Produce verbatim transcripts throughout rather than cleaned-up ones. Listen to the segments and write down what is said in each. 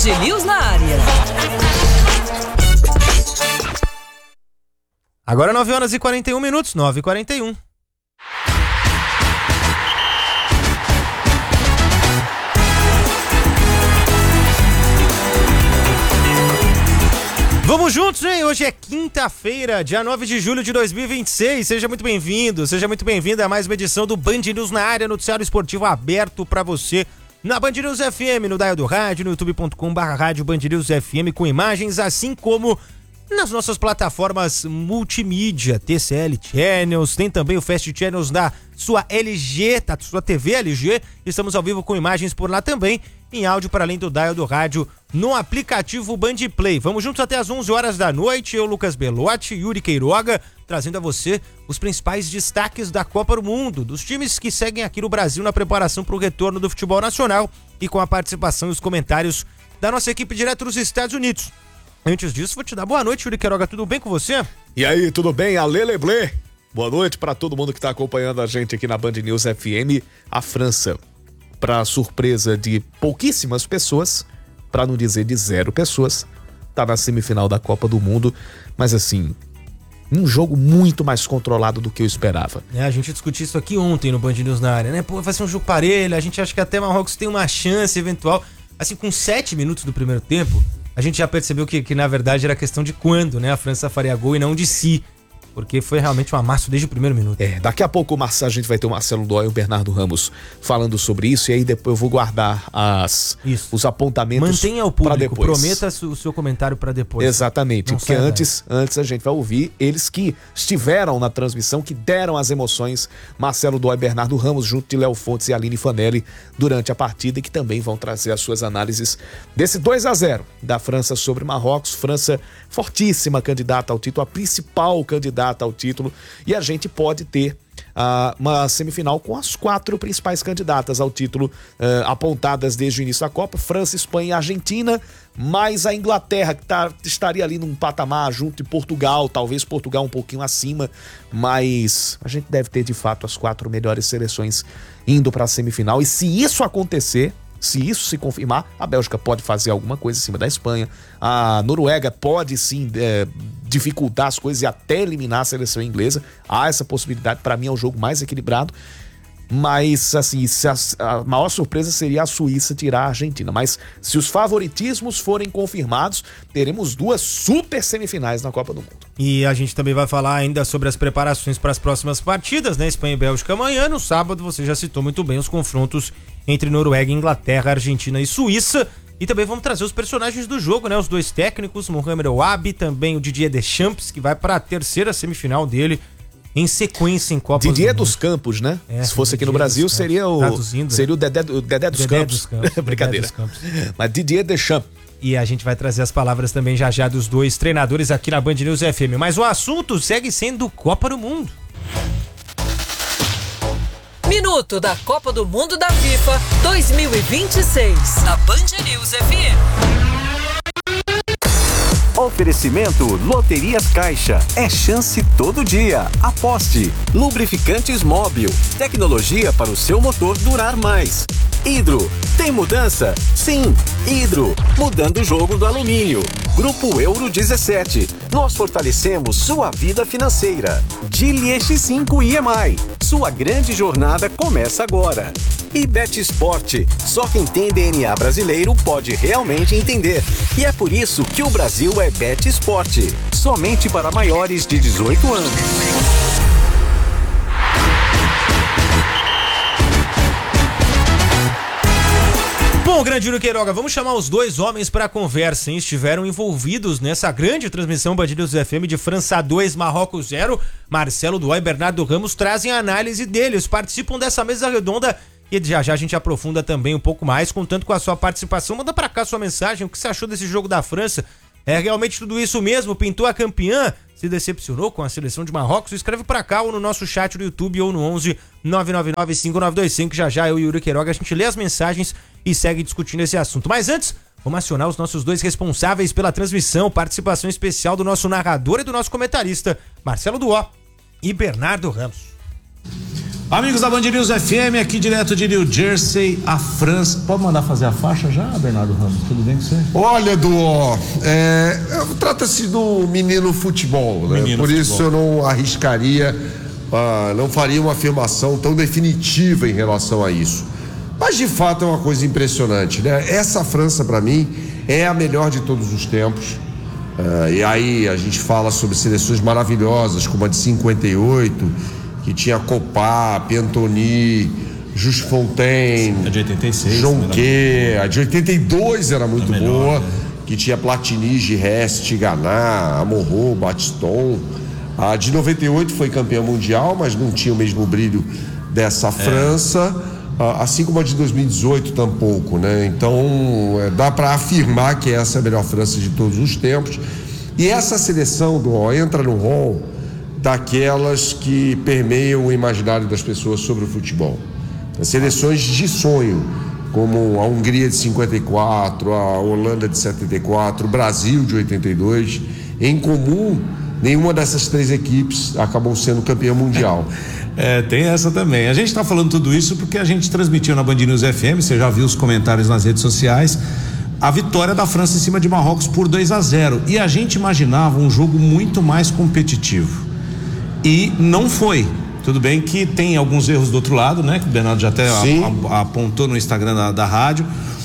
Band News na área. Agora nove horas e quarenta e um minutos, nove e quarenta e um. Vamos juntos, hein? Hoje é quinta-feira, dia nove de julho de dois mil e vinte e seis. Seja muito bem-vindo, seja muito bem-vinda a mais uma edição do Band News na área, noticiário esportivo aberto pra você na Band News F M, no dial do rádio, no youtube ponto com barra rádio Band News F M, com imagens, assim como nas nossas plataformas multimídia, T C L Channels, tem também o Fast Channels da sua L G, tá? Sua T V L G, estamos ao vivo com imagens por lá também, em áudio para além do dial do rádio, no aplicativo Band Play. Vamos juntos até as onze horas da noite, eu, Lucas Belotti, Yuri Queiroga, trazendo a você os principais destaques da Copa do Mundo, dos times que seguem aqui no Brasil na preparação para o retorno do futebol nacional e com a participação e os comentários da nossa equipe direto dos Estados Unidos. Antes disso, vou te dar boa noite, Yuri Queiroga, tudo bem com você? E aí, tudo bem? Ale Leblé. Boa noite para todo mundo que está acompanhando a gente aqui na Band News F M. A França, para surpresa de pouquíssimas pessoas, para não dizer de zero pessoas, tá na semifinal da Copa do Mundo, mas assim, um jogo muito mais controlado do que eu esperava. É, a gente discutiu isso aqui ontem no Band News na área, né? Pô, vai ser um jogo parelho, a gente acha que até Marrocos tem uma chance eventual. Assim, com sete minutos do primeiro tempo, a gente já percebeu que, que na verdade era questão de quando, né? A França faria gol e não de si. Porque foi realmente um amasso desde o primeiro minuto. É, daqui a pouco a gente vai ter o Marcelo Dói e o Bernardo Ramos falando sobre isso, e aí depois eu vou guardar as, os apontamentos. Mantenha o público, prometa o seu comentário para depois. Exatamente, não porque antes, antes a gente vai ouvir eles que estiveram na transmissão, que deram as emoções, Marcelo Dói e Bernardo Ramos, junto de Léo Fontes e Aline Fanelli, durante a partida, e que também vão trazer as suas análises desse dois a zero da França sobre Marrocos. França fortíssima candidata ao título, a principal candidata ao título, e a gente pode ter uh, uma semifinal com as quatro principais candidatas ao título uh, apontadas desde o início da Copa: França, Espanha e Argentina, mais a Inglaterra, que tá, estaria ali num patamar junto de Portugal, talvez Portugal um pouquinho acima, mas a gente deve ter de fato as quatro melhores seleções indo para a semifinal. E se isso acontecer, se isso se confirmar, a Bélgica pode fazer alguma coisa em cima da Espanha, a Noruega pode sim é, dificultar as coisas e até eliminar a seleção inglesa. Há essa possibilidade, para mim é o jogo mais equilibrado, mas assim, se a, a maior surpresa seria a Suíça tirar a Argentina, mas se os favoritismos forem confirmados, teremos duas super semifinais na Copa do Mundo. E a gente também vai falar ainda sobre as preparações para as próximas partidas, né? Espanha e Bélgica amanhã. No sábado você já citou muito bem os confrontos entre Noruega, Inglaterra, Argentina e Suíça. E também vamos trazer os personagens do jogo, né? Os dois técnicos, Mohamed Ouabi, também o Didier Deschamps, que vai para a terceira semifinal dele em sequência em Copa Didier do dos Campos, né? É, se fosse aqui Didier no Brasil, dos seria o, Traduzindo, seria o Dedé, o Dedé dos Dedé Campos. dos Campos. Brincadeira. Dedé dos Campos. Mas Didier Deschamps. E a gente vai trazer as palavras também já já dos dois treinadores aqui na Band News F M. Mas o assunto segue sendo Copa do Mundo. Minuto da Copa do Mundo da FIFA dois mil e vinte e seis. Na Band News F M. Oferecimento Loterias Caixa. É chance todo dia. Aposte. Lubrificantes Móbil. Tecnologia para o seu motor durar mais. Hidro. Tem mudança? Sim. Hidro. Mudando o jogo do alumínio. Grupo Euro dezessete. Nós fortalecemos sua vida financeira. Gili X cinco I M I. Sua grande jornada começa agora. E Bet Sport. Só quem tem D N A brasileiro pode realmente entender. E é por isso que o Brasil é Bet Sport. Somente para maiores de dezoito anos. Bom, grande Yuri Queiroga, vamos chamar os dois homens para a conversa, hein? Estiveram envolvidos nessa grande transmissão Band News F M de França dois, Marrocos zero. Marcelo Dói e Bernardo Ramos trazem a análise deles, participam dessa mesa redonda e já já a gente aprofunda também um pouco mais, contando com a sua participação. Manda para cá sua mensagem, o que você achou desse jogo da França? É realmente tudo isso mesmo? Pintou a campeã? Se decepcionou com a seleção de Marrocos? Escreve pra cá ou no nosso chat do YouTube ou no onze nove nove nove cinco nove dois cinco. Já já eu e o Yuri Queiroga a gente lê as mensagens e segue discutindo esse assunto. Mas antes, vamos acionar os nossos dois responsáveis pela transmissão, participação especial do nosso narrador e do nosso comentarista, Marcelo Duó e Bernardo Ramos. Amigos da Band News F M, aqui direto de New Jersey, a França. Pode mandar fazer a faixa já, Bernardo Ramos? Tudo bem com você? Olha, Duó, é, trata-se do menino futebol, né? Menino Por futebol. Isso eu não arriscaria, ah, não faria uma afirmação tão definitiva em relação a isso. Mas de fato é uma coisa impressionante, né? Essa França, para mim, é a melhor de todos os tempos. Ah, e aí a gente fala sobre seleções maravilhosas, como a de cinquenta e oito, que tinha Copá, Piantoni, Just Fontaine, a de oitenta e seis, Jonquet, a de oitenta e dois era muito melhor, boa, né? Que tinha Platini, Giresse, Tiganá, Amorô, Batiston. A de noventa e oito foi campeã mundial, mas não tinha o mesmo brilho dessa é. França, assim como a de dois mil e dezoito tampouco, né? Então dá para afirmar que essa é a melhor França de todos os tempos. E essa seleção do ó, entra no hall daquelas que permeiam o imaginário das pessoas sobre o futebol. As seleções de sonho, como a Hungria de cinquenta e quatro, a Holanda de setenta e quatro, o Brasil de oitenta e dois. Em comum, nenhuma dessas três equipes acabou sendo campeã mundial. É, tem essa também. A gente está falando tudo isso porque a gente transmitiu na Band News F M, você já viu os comentários nas redes sociais, a vitória da França em cima de Marrocos por dois a zero. E a gente imaginava um jogo muito mais competitivo. E não foi. Tudo bem que tem alguns erros do outro lado, né? Que o Bernardo já até a, a, apontou no Instagram da, da rádio.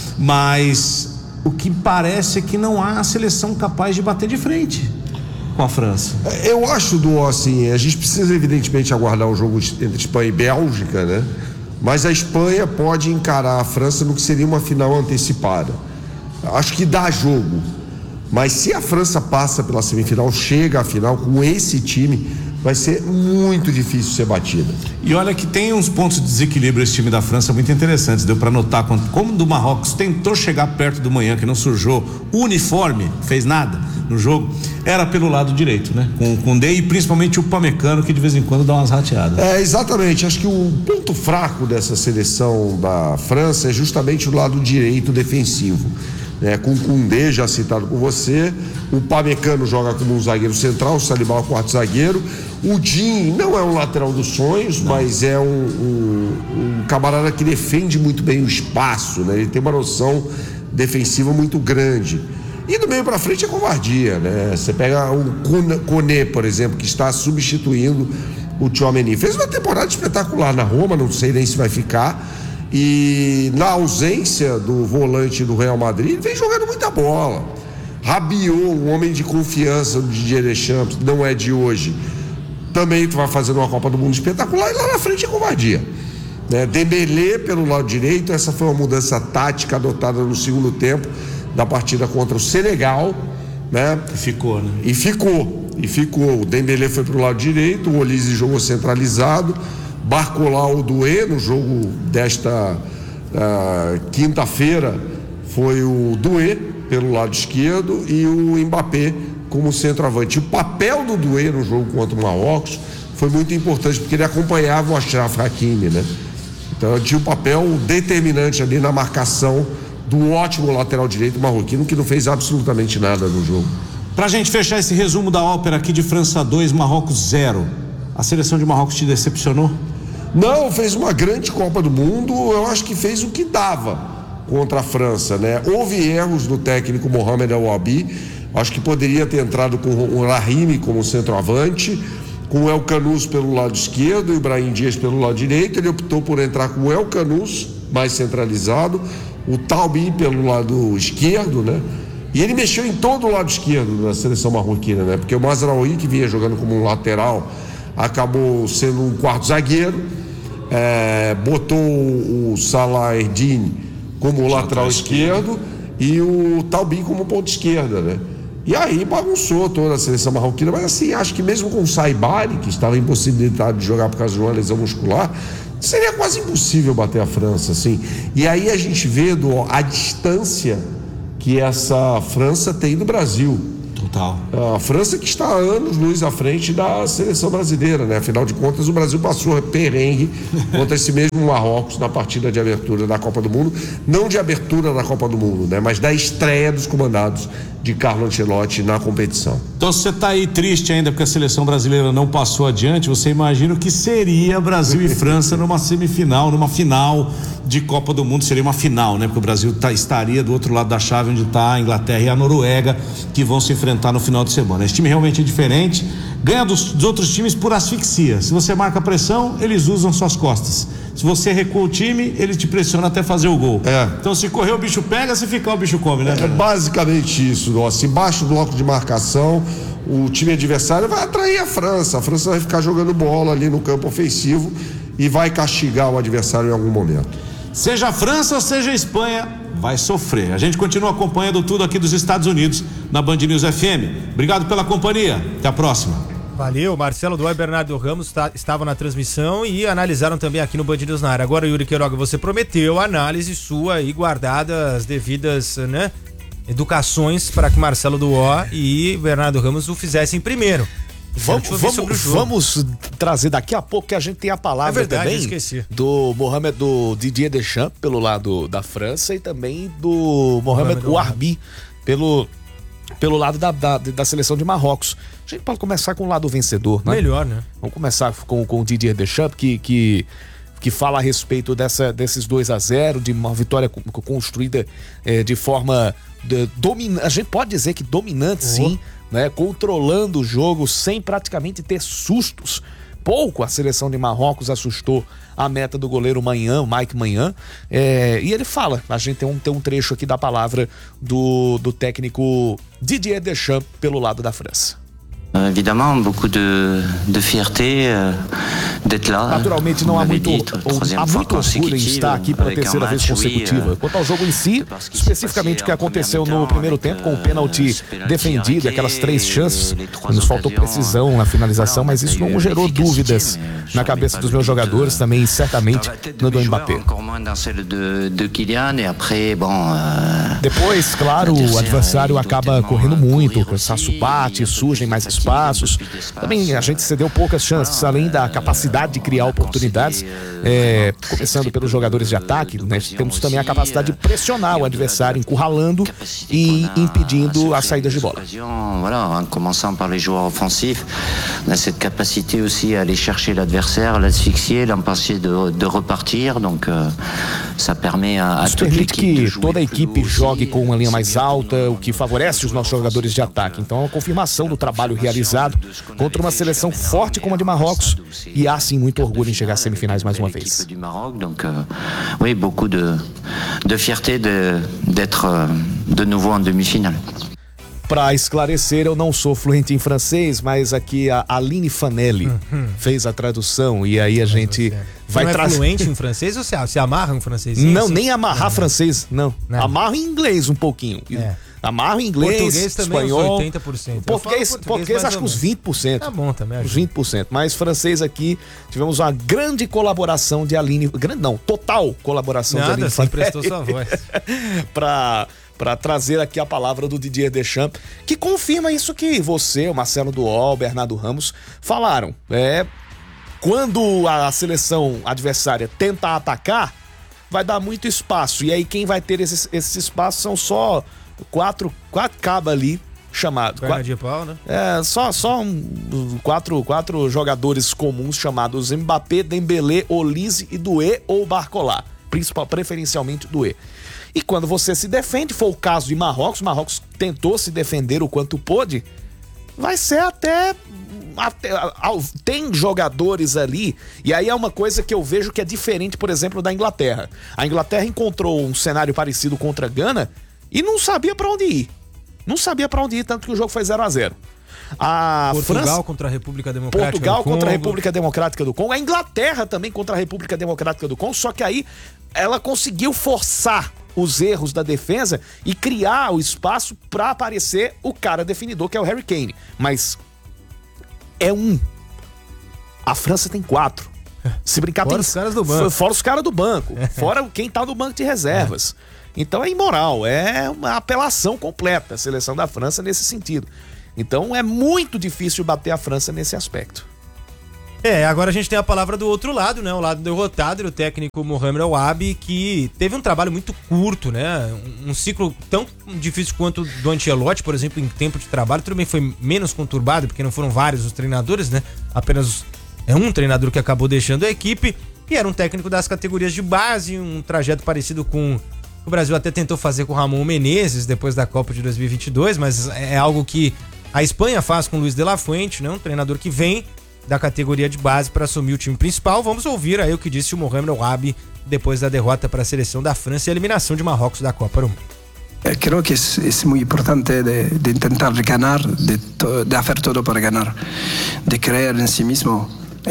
Mas o que parece é que não há a seleção capaz de bater de frente com a França. Eu acho, do assim, a gente precisa evidentemente aguardar o jogo entre Espanha e Bélgica, né? Mas a Espanha pode encarar a França no que seria uma final antecipada. Acho que dá jogo. Mas se a França passa pela semifinal, chega à final com esse time, vai ser muito difícil ser batida. E olha que tem uns pontos de desequilíbrio esse time da França muito interessantes, deu para notar como do Marrocos tentou chegar perto do Manhã, que não surgiu o uniforme, fez nada no jogo, era pelo lado direito, né? Com o Koundé e principalmente o Pamecano, que de vez em quando dá umas rateadas. É, exatamente, acho que o ponto fraco dessa seleção da França é justamente o lado direito defensivo. É, com o Koundé, já citado por você, o Pamecano joga como um zagueiro central, o Saliba é o quarto zagueiro, o Din não é um lateral dos sonhos, não. Mas é um, um, um camarada que defende muito bem o espaço, né? Ele tem uma noção defensiva muito grande. E do meio para frente é covardia, né? Você pega o Koné, por exemplo, que está substituindo o Tchouaméni. Fez uma temporada espetacular na Roma, não sei nem se vai ficar. E na ausência do volante do Real Madrid, ele vem jogando muita bola. Rabiot, um homem de confiança do Didier Deschamps, não é de hoje, também vai fazendo uma Copa do Mundo espetacular, e lá na frente é covardia, né? Dembélé pelo lado direito, essa foi uma mudança tática adotada no segundo tempo da partida contra o Senegal, né? E ficou, né? E ficou, e ficou. O Dembélé foi pro lado direito, o Olise jogou centralizado, Barcola, Doué no jogo desta uh, quinta-feira foi o Doué pelo lado esquerdo e o Mbappé como centroavante. O papel do Doué no jogo contra o Marrocos foi muito importante porque ele acompanhava o Achraf Hakimi, né? Então tinha um papel determinante ali na marcação do ótimo lateral direito marroquino, que não fez absolutamente nada no jogo. Pra gente fechar esse resumo da ópera aqui de França dois, Marrocos zero, a seleção de Marrocos te decepcionou? Não, fez uma grande Copa do Mundo, eu acho que fez o que dava contra a França, né? Houve erros do técnico Mohamed El Wabi, acho que poderia ter entrado com o Rahimi como centroavante, com o El Khanous pelo lado esquerdo e o Brahim Dias pelo lado direito. Ele optou por entrar com o El Khanous mais centralizado, o Talbi pelo lado esquerdo, né? E ele mexeu em todo o lado esquerdo da seleção marroquina, né? Porque o Mazraoui, que vinha jogando como um lateral, acabou sendo um quarto zagueiro, é, botou o Salah Eddine como lateral esquerdo e o Talbi como ponta esquerda, né? E aí bagunçou toda a seleção marroquina, mas assim, acho que mesmo com o Saibari, que estava impossibilitado de jogar por causa de uma lesão muscular, seria quase impossível bater a França, assim. E aí a gente vê do, a distância que essa França tem do Brasil. Total. A França que está há anos luz à frente da seleção brasileira, né? Afinal de contas, o Brasil passou perrengue contra esse mesmo Marrocos na partida de abertura da Copa do Mundo. Não de abertura da Copa do Mundo, né? Mas da estreia dos comandados de Carlo Ancelotti na competição. Então, se você está aí triste ainda porque a seleção brasileira não passou adiante, você imagina o que seria Brasil e França numa semifinal, numa final de Copa do Mundo. Seria uma final, né? Porque o Brasil tá, estaria do outro lado da chave, onde está a Inglaterra e a Noruega, que vão se enfrentar no final de semana. Esse time realmente é diferente, ganha dos, dos outros times por asfixia. Se você marca pressão, eles usam suas costas. Se você recua o time, ele te pressiona até fazer o gol. É. Então, se correr o bicho pega, se ficar o bicho come, né? É basicamente isso, ó. Se baixa o bloco de marcação, o time adversário vai atrair a França. A França vai ficar jogando bola ali no campo ofensivo e vai castigar o adversário em algum momento. Seja a França ou seja a Espanha, vai sofrer. A gente continua acompanhando tudo aqui dos Estados Unidos na Band News F M. Obrigado pela companhia. Até a próxima. Valeu, Marcelo Duó e Bernardo Ramos tá, estavam na transmissão e analisaram também aqui no Band News na área. Agora, Yuri Queiroga, você prometeu a análise sua e guardada as devidas, né, educações para que Marcelo Duó e Bernardo Ramos o fizessem primeiro. Vamos, vamos, vamos trazer daqui a pouco, que a gente tem a palavra é verdade, também esqueci. do Mohamed, do Didier Deschamps pelo lado da França e também do Mohamed Ouarbi pelo, pelo lado da, da, da seleção de Marrocos. A gente pode começar com o lado vencedor, né? Melhor, né? Vamos começar com, com o Didier Deschamps, que, que, que fala a respeito dessa, desses dois a zero, de uma vitória construída é, de forma de, dominante. A gente pode dizer que dominante, uhum. sim, né? Controlando o jogo sem praticamente ter sustos. Pouco a seleção de Marrocos assustou a meta do goleiro Maignan, Mike Maignan, é, e ele fala, a gente tem um, tem um trecho aqui da palavra do, do técnico Didier Deschamps pelo lado da França. Évidemment, beaucoup de, de fierté euh, d'être là. Naturalmente não há muito, há muito orgulho em estar aqui pela terceira vez consecutiva. Quanto ao jogo em si, especificamente o que aconteceu no primeiro tempo com o pênalti defendido, aquelas três chances, nos faltou precisão na finalização, mas isso não gerou dúvidas na cabeça dos meus jogadores, também certamente no do Mbappé. Depois, claro, o adversário acaba correndo muito, o cansaço bate, surgem mais espaços. Também a gente cedeu poucas chances, além da capacidade de criar oportunidades, é, começando pelos jogadores de ataque, né? Temos também a capacidade de pressionar o adversário, encurralando e impedindo as saídas de bola. Voilà, começando pelos jogadores ofensivos, on a cette capacité aussi à aller chercher l'adversaire, l'asphyxier, l'empêcher de, de repartir, donc euh, ça permet à, à Isso permite que toda a equipe jogue com uma linha mais alta, o que favorece os nossos jogadores de ataque. Então é uma confirmação do trabalho realizado contra uma seleção forte como a de Marrocos, e há sim muito orgulho em chegar às semifinais mais uma vez. Donc, euh, oui, beaucoup de, de fierté de, d'être de nouveau en demi-finale. Para esclarecer, eu não sou fluente em francês, mas aqui a Aline Fanelli uhum. fez a tradução e aí a gente vai trazer. Você não é tra... fluente em francês ou você, você amarra em francês? Não, assim? nem amarrar não, francês, não. não. Amarro em inglês um pouquinho. É. Amarro em inglês, português também espanhol. Uns oitenta por cento. Português, português, português acho que uns vinte por cento. Tá bom também. Uns vinte por cento. Mas francês aqui, tivemos uma grande colaboração de Aline. Grande não, total colaboração Nada, de Aline Fanelli. Nada, prestou sua voz. pra. para trazer aqui a palavra do Didier Deschamps, que confirma isso que você, o Marcelo Duó, o Bernardo Ramos falaram. É, quando a seleção adversária tenta atacar, vai dar muito espaço. E aí quem vai ter esse, esse espaço são só quatro, quatro cabas ali chamados. Perna de pau, né? É, só, só um, quatro, quatro jogadores comuns chamados Mbappé, Dembélé, Olise e Doué ou Barcola. Principal, preferencialmente Doué. E quando você se defende, foi o caso de Marrocos, Marrocos tentou se defender o quanto pôde, vai ser até, até... Tem jogadores ali, e aí é uma coisa que eu vejo que é diferente, por exemplo, da Inglaterra. A Inglaterra encontrou um cenário parecido contra a Gana e não sabia pra onde ir. Não sabia pra onde ir, tanto que o jogo foi zero a zero. A Portugal França, contra a República Democrática Portugal do Congo. contra a República Democrática do Congo. A Inglaterra também contra a República Democrática do Congo, só que aí ela conseguiu forçar os erros da defesa e criar o espaço para aparecer o cara definidor, que é o Harry Kane. Mas é um. A França tem quatro. Se brincar, fora tem os caras do banco. Fora os caras do banco. Fora quem tá no banco de reservas. É. Então é imoral, é uma apelação completa a seleção da França nesse sentido. Então é muito difícil bater a França nesse aspecto. É, agora a gente tem a palavra do outro lado, né? O lado derrotado do técnico Mohamed El Wabi, que teve um trabalho muito curto, né? Um ciclo tão difícil quanto o do Ancelotti, por exemplo, em tempo de trabalho. Tudo bem, foi menos conturbado, porque não foram vários os treinadores, né? Apenas é um treinador que acabou deixando a equipe. E era um técnico das categorias de base, um trajeto parecido com o o Brasil até tentou fazer com o Ramon Menezes depois da Copa de dois mil e vinte e dois, mas é algo que a Espanha faz com o Luis de la Fuente, né? Um treinador que vem da categoria de base para assumir o time principal. Vamos ouvir aí o que disse o Mohamed El Wabi depois da derrota para a seleção da França e a eliminação de Marrocos da Copa do Mundo. Creo que es, es muy importante de, de intentar ganar, de, to, de hacer todo para ganar, de creer en sí mismo.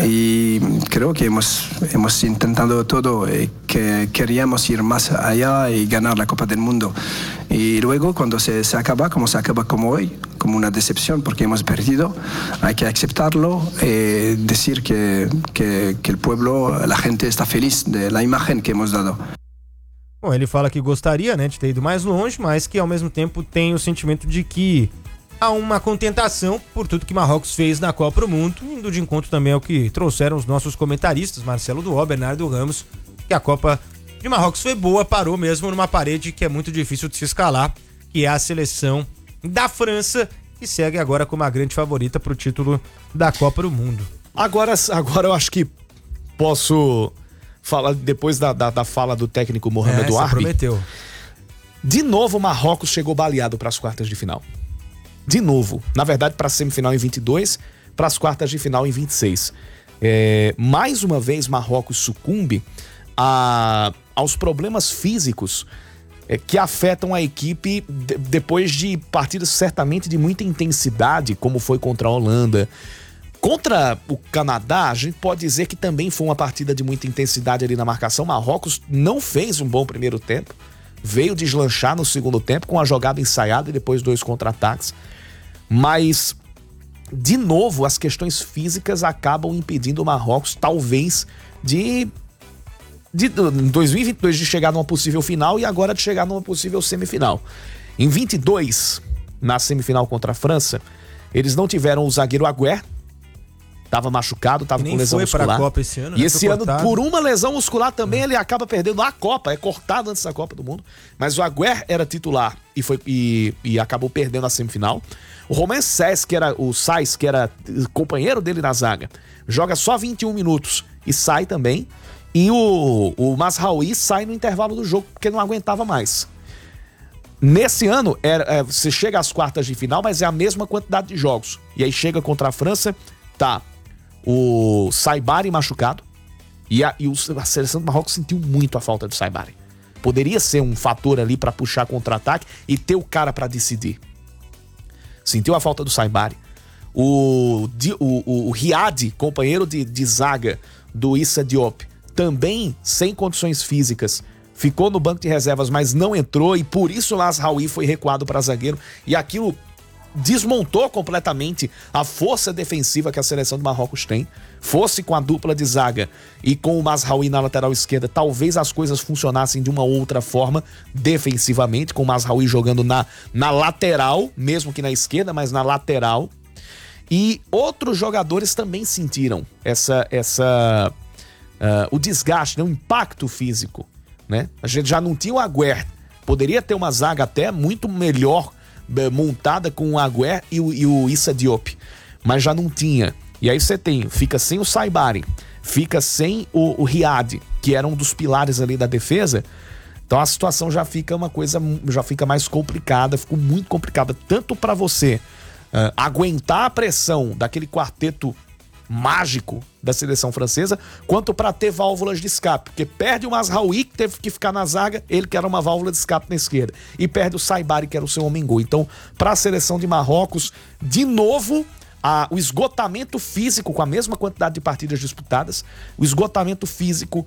Y creo que hemos, hemos intentado todo, eh, que queríamos ir más allá y ganar la Copa del Mundo. Y luego cuando se, se acaba, como se acaba como hoy, como una decepción porque hemos perdido, hay que aceptarlo, eh, decir que, que, que el pueblo, la gente está feliz de la imagen que hemos dado. Bom, ele fala que gostaria, né, de ter ido mais longe, mas que ao mesmo tempo tem o sentimento de que há uma contentação por tudo que Marrocos fez na Copa do Mundo, indo de encontro também ao que trouxeram os nossos comentaristas, Marcelo Duó, Bernardo Ramos, que a Copa de Marrocos foi boa, parou mesmo numa parede que é muito difícil de se escalar, que é a seleção da França, que segue agora como a grande favorita para o título da Copa do Mundo. Agora, agora eu acho que posso falar, depois da, da, da fala do técnico Mohamed El Wabi, prometeu. De novo o Marrocos chegou baleado para as quartas de final. De novo, na verdade para a semifinal em vinte e dois, para as quartas de final em vinte e seis. É, mais uma vez Marrocos sucumbe a, aos problemas físicos é, que afetam a equipe de, depois de partidas certamente de muita intensidade, como foi contra a Holanda. Contra o Canadá, a gente pode dizer que também foi uma partida de muita intensidade ali na marcação. Marrocos não fez um bom primeiro tempo, veio deslanchar no segundo tempo com a jogada ensaiada e depois dois contra-ataques. Mas, de novo, as questões físicas acabam impedindo o Marrocos, talvez, de, de em dois mil e vinte e dois de chegar numa possível final e agora de chegar numa possível semifinal. Em vinte e dois, na semifinal contra a França, eles não tiveram o zagueiro Agüer, estava machucado, estava com lesão foi muscular. pra Copa esse ano, e né? esse Foi ano, cortado. por uma lesão muscular também, ele acaba perdendo a Copa, é cortado antes da Copa do Mundo. Mas o Agüer era titular e, foi, e, e acabou perdendo a semifinal. O Romain Saïss, que era o Saïss, que era companheiro dele na zaga, joga só vinte e um minutos e sai também. E o, o Mazraoui sai no intervalo do jogo porque não aguentava mais. Nesse ano, é, é, você chega às quartas de final, mas é a mesma quantidade de jogos. E aí chega contra a França, tá o Saibari machucado, e a, e o, a seleção do Marrocos sentiu muito a falta do Saibari. Poderia ser um fator ali pra puxar contra-ataque e ter o cara pra decidir. Sentiu a falta do Saibari. O, o, o, o Riad, companheiro de, de zaga do Issa Diop, também sem condições físicas, ficou no banco de reservas, mas não entrou, e por isso o Mazraoui foi recuado para zagueiro, e aquilo desmontou completamente a força defensiva que a seleção do Marrocos tem. Fosse com a dupla de zaga e com o Mazraoui na lateral esquerda, talvez as coisas funcionassem de uma outra forma defensivamente, com o Mazraoui jogando na, na lateral, mesmo que na esquerda, mas na lateral. E outros jogadores também sentiram essa, essa, uh, o desgaste, né? O impacto físico, né? A gente já não tinha o Agüer, poderia ter uma zaga até muito melhor montada com o Agüer e o, e o Issa Diop, mas já não tinha. E aí você tem, fica sem o Saibari, fica sem o, o Riad, que era um dos pilares ali da defesa. Então a situação já fica uma coisa, já fica mais complicada, ficou muito complicada, tanto para você uh, aguentar a pressão daquele quarteto mágico da seleção francesa, quanto para ter válvulas de escape, porque perde o Mazraoui, que teve que ficar na zaga, ele que era uma válvula de escape na esquerda, e perde o Saibari, que era o seu homem-gol. Então, para a seleção de Marrocos, de novo, a, o esgotamento físico, com a mesma quantidade de partidas disputadas, o esgotamento físico,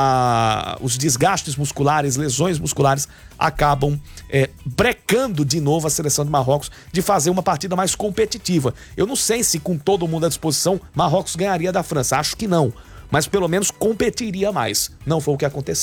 a, os desgastes musculares, lesões musculares, acabam é, brecando de novo a seleção de Marrocos de fazer uma partida mais competitiva. Eu não sei se com todo mundo à disposição, Marrocos ganharia da França, acho que não, mas pelo menos competiria mais. Não foi o que aconteceu.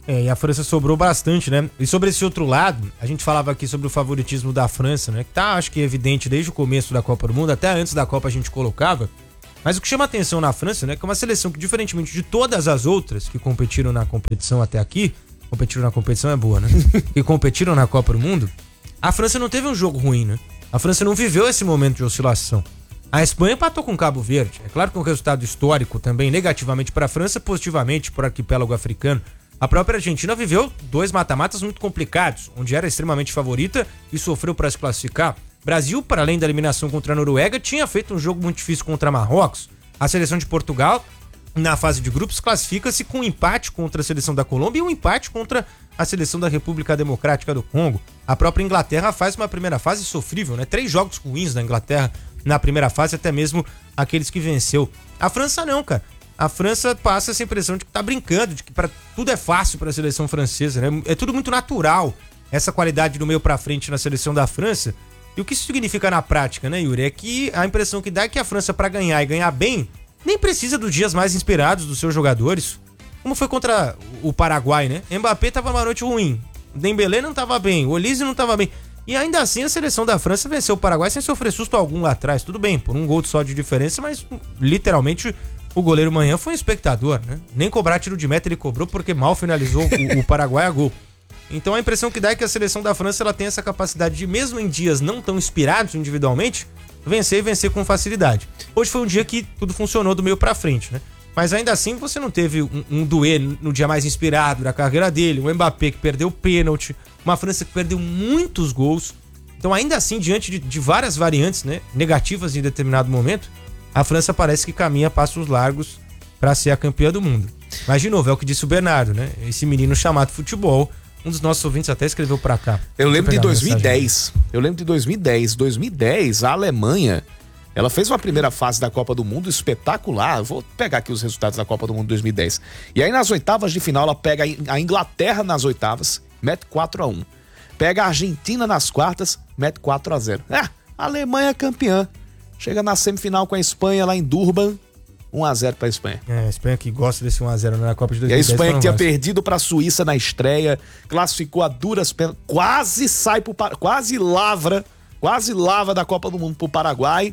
É, e a França sobrou bastante, né? E sobre esse outro lado, a gente falava aqui sobre o favoritismo da França, né? Que tá, acho que evidente desde o começo da Copa do Mundo, até antes da Copa a gente colocava. Mas o que chama atenção na França, né? Que é uma seleção que, diferentemente de todas as outras que competiram na competição até aqui, competiram na competição é boa, né? Que competiram na Copa do Mundo, a França não teve um jogo ruim, né? A França não viveu esse momento de oscilação. A Espanha empatou com Cabo Verde. É claro que é um resultado histórico também, negativamente para a França, positivamente para o arquipélago africano. A própria Argentina viveu dois mata-matas muito complicados, onde era extremamente favorita e sofreu para se classificar. Brasil, para além da eliminação contra a Noruega, tinha feito um jogo muito difícil contra Marrocos. A seleção de Portugal, na fase de grupos, classifica-se com um empate contra a seleção da Colômbia e um empate contra a seleção da República Democrática do Congo. A própria Inglaterra faz uma primeira fase sofrível, né? Três jogos ruins da Inglaterra na primeira fase, até mesmo aqueles que venceu. A França não, cara. A França passa essa impressão de que tá brincando, de que pra, tudo é fácil para a seleção francesa, né? É tudo muito natural, essa qualidade do meio para frente na seleção da França. E o que isso significa na prática, né, Yuri? É que a impressão que dá é que a França, para ganhar e ganhar bem, nem precisa dos dias mais inspirados dos seus jogadores. Como foi contra o Paraguai, né? Mbappé tava numa noite ruim, Dembélé não tava bem, o Olise não tava bem. E ainda assim a seleção da França venceu o Paraguai sem sofrer susto algum lá atrás. Tudo bem, por um gol só de diferença, mas literalmente o goleiro Manhã foi um espectador, né? Nem cobrar tiro de meta ele cobrou porque mal finalizou o, o Paraguai a gol. Então a impressão que dá é que a seleção da França ela tem essa capacidade de, mesmo em dias não tão inspirados individualmente, vencer e vencer com facilidade. Hoje foi um dia que tudo funcionou do meio pra frente, né? Mas ainda assim você não teve um, um Doué no dia mais inspirado da carreira dele, um Mbappé que perdeu o pênalti, uma França que perdeu muitos gols. Então ainda assim, diante de, de várias variantes, né, negativas em determinado momento, a França parece que caminha passos largos para ser a campeã do mundo. Mas de novo, é o que disse o Bernardo, né? Esse menino chamado futebol, um dos nossos ouvintes até escreveu para cá. Eu lembro de dois mil e dez. Eu lembro de dois mil e dez. dois mil e dez, a Alemanha, ela fez uma primeira fase da Copa do Mundo espetacular. Vou pegar aqui os resultados da Copa do Mundo dois mil e dez. E aí nas oitavas de final ela pega a Inglaterra nas oitavas, mete quatro a um. Pega a Argentina nas quartas, mete quatro a zero. É, a Alemanha é campeã. Chega na semifinal com a Espanha lá em Durban, um a zero pra Espanha. É, a Espanha que gosta desse um a zero na Copa de dois mil E e a dez. Espanha que tinha perdido pra Suíça na estreia, classificou a duras penas, quase sai pro quase lavra, quase lava da Copa do Mundo pro Paraguai,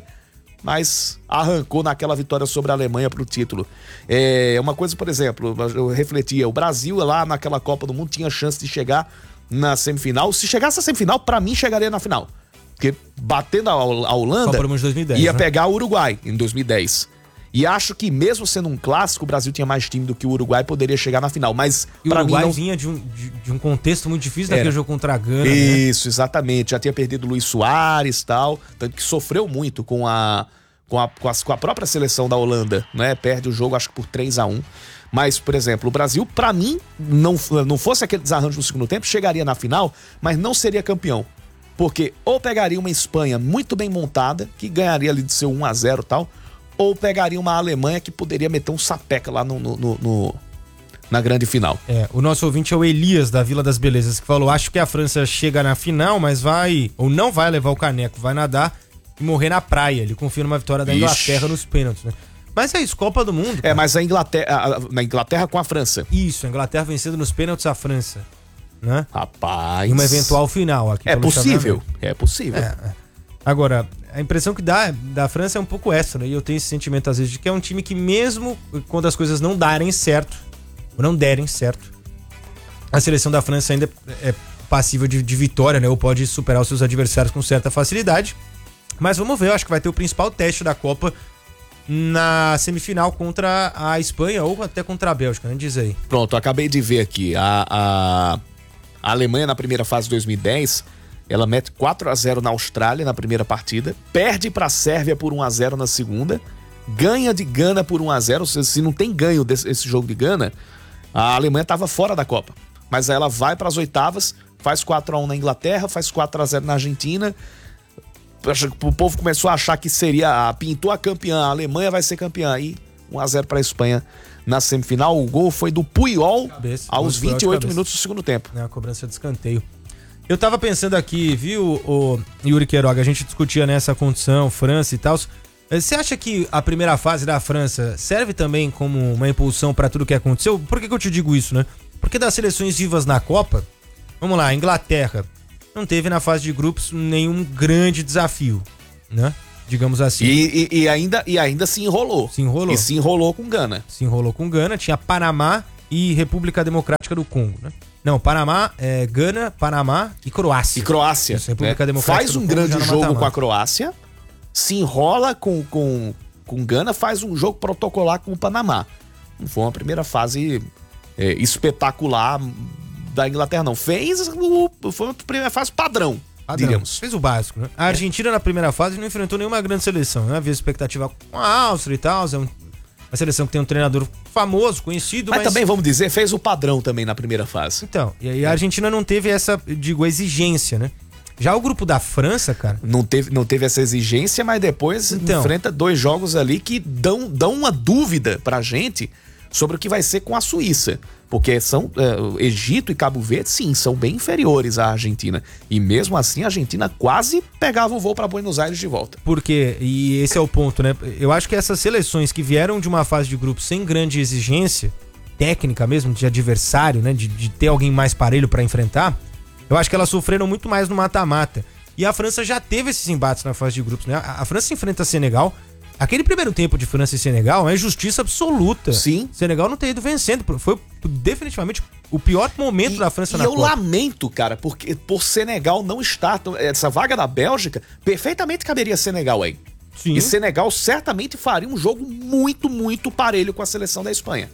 mas arrancou naquela vitória sobre a Alemanha pro título. É uma coisa, por exemplo, eu refletia, o Brasil lá naquela Copa do Mundo tinha chance de chegar na semifinal. Se chegasse a semifinal, pra mim chegaria na final. Porque batendo a, a Holanda, de dois mil e dez, ia né? pegar o Uruguai em dois mil e dez. E acho que mesmo sendo um clássico, o Brasil tinha mais time do que o Uruguai, poderia chegar na final. Mas E o pra Uruguai mim não... vinha de um, de, de um contexto muito difícil Era. daquele jogo contra a Gana, né? Isso, exatamente. Já tinha perdido o Luiz Soares e tal. Tanto que sofreu muito com a, com a, com a, com a própria seleção da Holanda, né? Perde o jogo, acho que por três a um. Mas, por exemplo, o Brasil, pra mim, não, não fosse aquele desarranjo no segundo tempo, chegaria na final, mas não seria campeão. Porque ou pegaria uma Espanha muito bem montada, que ganharia ali de seu um a zero e tal, ou pegaria uma Alemanha que poderia meter um sapeca lá no, no, no, no, na grande final. É, o nosso ouvinte é o Elias, da Vila das Belezas, que falou: acho que a França chega na final, mas vai, ou não vai levar o caneco, vai nadar e morrer na praia. Ele confia numa vitória da Inglaterra Ixi. nos pênaltis, né? Mas é isso, Copa do Mundo. É, mas a Inglaterra, a, na Inglaterra com a França. Isso, a Inglaterra vencendo nos pênaltis a França, né? Rapaz. Em uma eventual final aqui. É pelo possível, chaveamento. é possível. É, é. Agora, a impressão que dá da França é um pouco essa, né? E eu tenho esse sentimento às vezes de que é um time que, mesmo quando as coisas não darem certo, ou não derem certo, a seleção da França ainda é passível de, de vitória, né? Ou pode superar os seus adversários com certa facilidade. Mas vamos ver, eu acho que vai ter o principal teste da Copa na semifinal contra a Espanha ou até contra a Bélgica, né? Diz aí. Pronto, acabei de ver aqui. A, a, a Alemanha na primeira fase de dois mil e dez, ela mete quatro a zero na Austrália na primeira partida, perde pra Sérvia por um a zero na segunda, ganha de Gana por um a zero, ou seja, se não tem ganho desse esse jogo de Gana, a Alemanha estava fora da Copa. Mas aí ela vai para as oitavas, faz quatro a um na Inglaterra, faz quatro a zero na Argentina. O povo começou a achar que seria, pintou a campeã, a Alemanha vai ser campeã. Aí um a zero para a Espanha na semifinal. O gol foi do Puyol Cabeça, aos Puyol de vinte e oito cabeça. minutos do segundo tempo. É a cobrança de escanteio. Eu tava pensando aqui, viu, o Yuri Queiroga, a gente discutia nessa condição, França e tal. Você acha que a primeira fase da França serve também como uma impulsão para tudo que aconteceu? Por que, que eu te digo isso, né? Porque das seleções vivas na Copa, vamos lá, a Inglaterra não teve na fase de grupos nenhum grande desafio, né? Digamos assim. E, e, e, ainda, e ainda se enrolou. Se enrolou. E se enrolou com Gana. Se enrolou com Gana, tinha Panamá e República Democrática do Congo, né? Não, Panamá, é, Gana, Panamá e Croácia. E Croácia. Isso, República né? Democrática Faz do um Congo grande já no jogo mata-mata. com a Croácia, se enrola com, com, com Gana, faz um jogo protocolar com o Panamá. Não foi uma primeira fase é, espetacular da Inglaterra, não. Fez o, foi uma primeira fase padrão, Padrão. digamos. Fez o básico, né? A Argentina na primeira fase não enfrentou nenhuma grande seleção, né? Havia expectativa com a Áustria e tal, é um, uma seleção que tem um treinador famoso, conhecido, mas... mas... também, vamos dizer, fez o padrão também na primeira fase. Então, e aí a Argentina não teve essa, digo, exigência, né? Já o grupo da França, cara... Não teve, não teve essa exigência, mas depois então, enfrenta dois jogos ali que dão, dão uma dúvida pra gente sobre o que vai ser com a Suíça. Porque são uh, Egito e Cabo Verde, sim, são bem inferiores à Argentina. E mesmo assim, a Argentina quase pegava o voo para Buenos Aires de volta. Porque, e esse é o ponto, né? Eu acho que essas seleções que vieram de uma fase de grupo sem grande exigência, técnica mesmo, de adversário, né? De, de ter alguém mais parelho para enfrentar, eu acho que elas sofreram muito mais no mata-mata. E a França já teve esses embates na fase de grupos, né? A, a França enfrenta a Senegal. Aquele primeiro tempo de França e Senegal é injustiça absoluta. Sim. Senegal não ter ido vencendo. Foi definitivamente o pior momento e, da França e na eu Copa. lamento, cara, porque por Senegal não estar... Essa vaga da Bélgica, perfeitamente caberia Senegal aí. Sim. E Senegal certamente faria um jogo muito, muito parelho com a seleção da Espanha.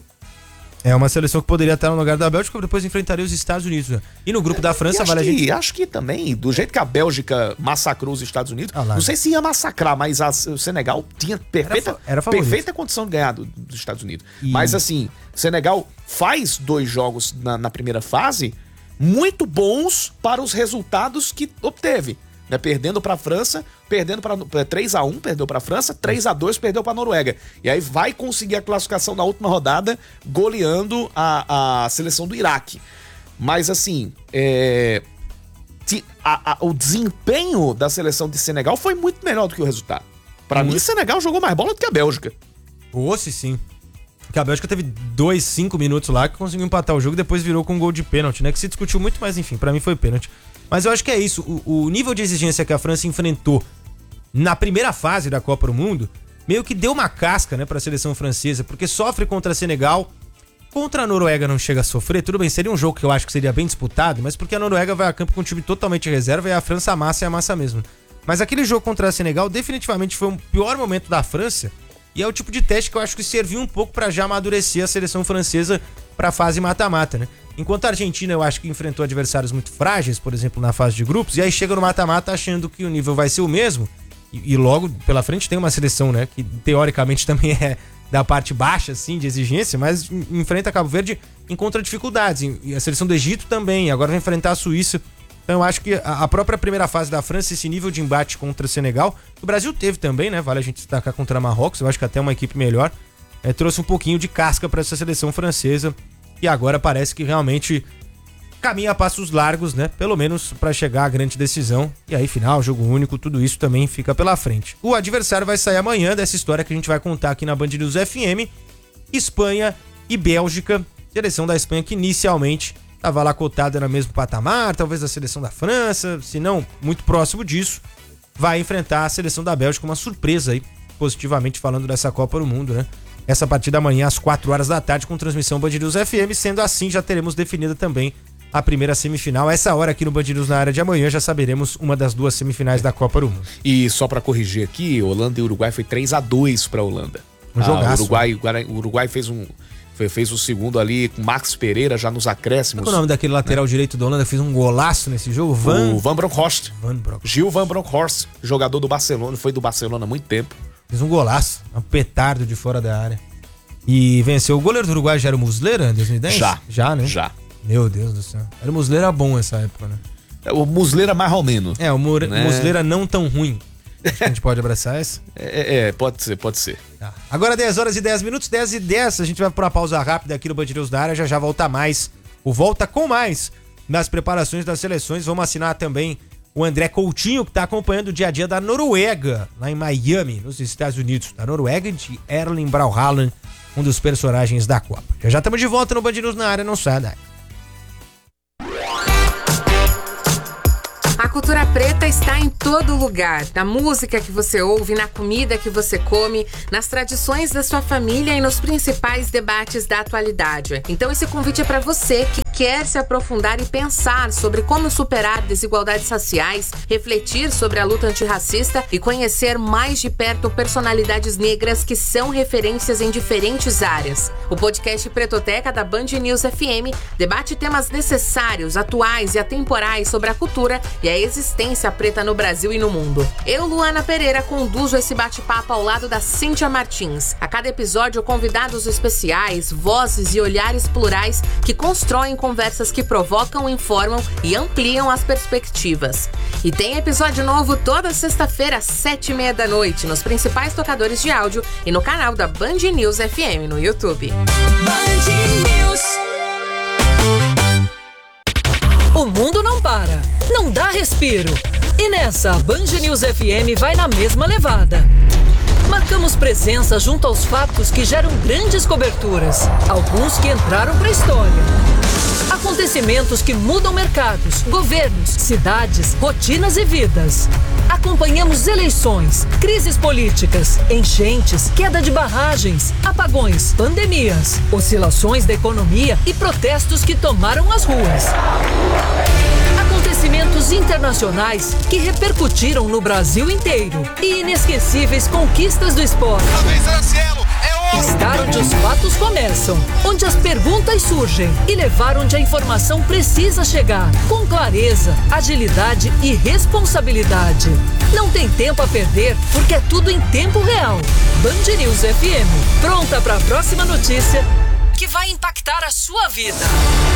É uma seleção que poderia estar no lugar da Bélgica, depois enfrentaria os Estados Unidos. Né? E no grupo da França, acho vale que, a gente... Acho que também, do jeito que a Bélgica massacrou os Estados Unidos, ah lá, não sei se ia massacrar, mas a, o Senegal tinha perfeita, era, era perfeita condição de ganhar do, dos Estados Unidos. E... Mas assim, Senegal faz dois jogos na, na primeira fase muito bons para os resultados que obteve. Né? Perdendo para a França, perdendo para três a um, perdeu para a França, três a dois, perdeu para a Noruega. E aí vai conseguir a classificação na última rodada, goleando a, a seleção do Iraque. Mas assim, é, a, a, o desempenho da seleção de Senegal foi muito melhor do que o resultado. Para mim, Senegal jogou mais bola do que a Bélgica. Pô, sim, sim. Porque a Bélgica teve dois, cinco minutos lá que conseguiu empatar o jogo e depois virou com um gol de pênalti, né? Que se discutiu muito, mas enfim, pra mim foi pênalti. Mas eu acho que é isso. O, o nível de exigência que a França enfrentou na primeira fase da Copa do Mundo meio que deu uma casca, né, pra seleção francesa, porque sofre contra Senegal. Contra a Noruega não chega a sofrer, tudo bem, seria um jogo que eu acho que seria bem disputado, mas porque a Noruega vai a campo com um time totalmente reserva e a França amassa e amassa mesmo. Mas aquele jogo contra a Senegal definitivamente foi o pior momento da França. E é o tipo de teste que eu acho que serviu um pouco pra já amadurecer a seleção francesa pra fase mata-mata, né? Enquanto a Argentina, eu acho que enfrentou adversários muito frágeis, por exemplo, na fase de grupos, e aí chega no mata-mata achando que o nível vai ser o mesmo, e, e logo pela frente tem uma seleção, né, que teoricamente também é da parte baixa, assim, de exigência, mas enfrenta Cabo Verde, encontra dificuldades, e a seleção do Egito também, agora vai enfrentar a Suíça. Então eu acho que a própria primeira fase da França, esse nível de embate contra o Senegal, o Brasil teve também, né? Vale a gente destacar contra a Marrocos, eu acho que até uma equipe melhor, é, trouxe um pouquinho de casca para essa seleção francesa, e agora parece que realmente caminha a passos largos, né? Pelo menos para chegar à grande decisão, e aí final, jogo único, tudo isso também fica pela frente. O adversário vai sair amanhã dessa história que a gente vai contar aqui na Band News F M, Espanha e Bélgica, seleção da Espanha que inicialmente estava lá cotada no mesmo patamar, talvez a seleção da França, se não, muito próximo disso, vai enfrentar a seleção da Bélgica, uma surpresa aí, positivamente falando dessa Copa do Mundo, né? Essa partida amanhã às quatro horas da tarde com transmissão Band News F M, sendo assim já teremos definida também a primeira semifinal. Essa hora aqui no Band News na área de amanhã já saberemos uma das duas semifinais da Copa do Mundo. E só pra corrigir aqui, Holanda e Uruguai foi três a dois pra Holanda. Um jogaço. Ah, Uruguai, o Uruguai fez um... fez o segundo ali com Max Pereira já nos acréscimos. Qual é o nome daquele lateral, né, direito da Holanda? Fez um golaço nesse jogo? Van... O Van Bronckhorst. Van Bronckhorst. Gil Van Bronckhorst, jogador do Barcelona, foi do Barcelona há muito tempo. Fez um golaço, um petardo de fora da área. E venceu. O goleiro do Uruguai já era o Muslera em dois mil e dez? Já. Já, né? Já. Meu Deus do céu. Era o Muslera bom nessa época, né? O Muslera mais ou menos. É, o Mure... né? Muslera não tão ruim. Acho que a gente pode abraçar essa. É, é, pode ser, pode ser. Tá. Agora dez horas e dez minutos, dez e dez, a gente vai pra uma pausa rápida aqui no Band News na área, já já volta mais, o Volta com Mais, nas preparações das seleções. Vamos assinar também o André Coutinho, que tá acompanhando o dia a dia da Noruega, lá em Miami, nos Estados Unidos. Da Noruega, de Erling Braut Haaland, um dos personagens da Copa. Já já estamos de volta no Band News na área, não sai daí. cultura preta está em todo lugar. Na música que você ouve, na comida que você come, nas tradições da sua família e nos principais debates da atualidade. Então esse convite é para você que quer se aprofundar e pensar sobre como superar desigualdades raciais, refletir sobre a luta antirracista e conhecer mais de perto personalidades negras que são referências em diferentes áreas. O podcast Pretoteca da Band News F M debate temas necessários, atuais e atemporais sobre a cultura e a existência preta no Brasil e no mundo. Eu, Luana Pereira, conduzo esse bate-papo ao lado da Cíntia Martins. A cada episódio, convidados especiais, vozes e olhares plurais que constroem conversas que provocam, informam e ampliam as perspectivas. E tem episódio novo toda sexta-feira às sete e meia da noite nos principais tocadores de áudio e no canal da Band News F M no YouTube. Band News. O mundo não para, não dá respiro. E nessa, a Band News F M vai na mesma levada. Marcamos presença junto aos fatos que geram grandes coberturas, alguns que entraram para a história. Acontecimentos que mudam mercados, governos, cidades, rotinas e vidas. Acompanhamos eleições, crises políticas, enchentes, queda de barragens, apagões, pandemias, oscilações da economia e protestos que tomaram as ruas. Acontecimentos internacionais que repercutiram no Brasil inteiro e inesquecíveis conquistas do esporte. Estar onde os fatos começam, onde as perguntas surgem e levar onde a informação precisa chegar, com clareza, agilidade e responsabilidade. Não tem tempo a perder, porque é tudo em tempo real. Band News F M, pronta para a próxima notícia que vai impactar a sua vida.